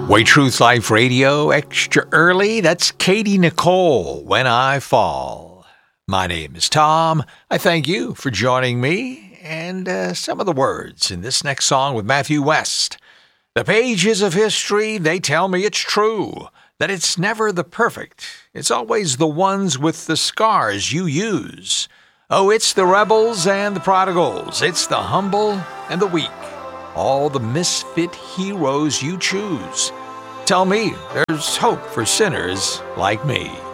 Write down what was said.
Way Truth Life Radio, extra early. That's Katie Nicole, When I Fall. My name is Tom. I thank you for joining me. And some of the words in this next song with Matthew West. The pages of history, they tell me it's true, that it's never the perfect. It's always the ones with the scars you use. Oh, it's the rebels and the prodigals. It's the humble and the weak. All the misfit heroes you choose. Tell me there's hope for sinners like me.